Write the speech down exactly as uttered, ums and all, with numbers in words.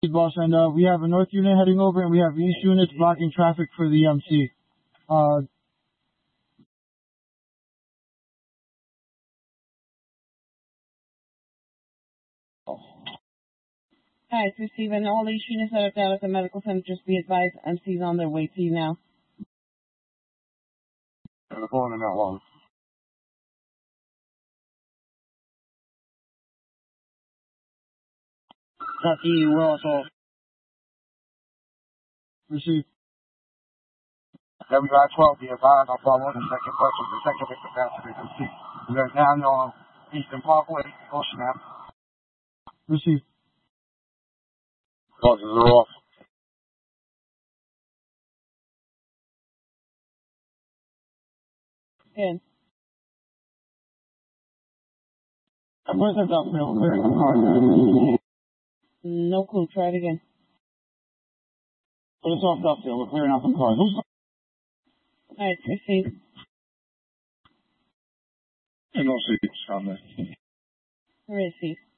boss, and uh, we have a north unit heading over, and we have east units blocking traffic for the M C. Uh, Hi, it's Stephen. All these units that are down at the medical center, just be advised, M C's on their way to you now. And the phone in that long. Copy, we're also received. W I twelve, be advised, I'm following the second bus with the second victim passenger to see. They're down on Eastern Parkway, Ocean Ave. Received. Buses are off. Good. Where's that dump mill? Clearing on cars. No clue. Try it again. But it's off Duffield. We're clearing out some cars. Who's Alright, received. And no seats on there. Received.